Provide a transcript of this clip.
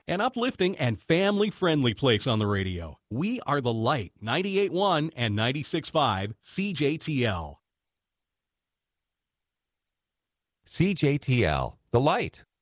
An uplifting and family-friendly place on the radio. We are The Light, 98.1 and 96.5 CJTL. CJTL, The Light.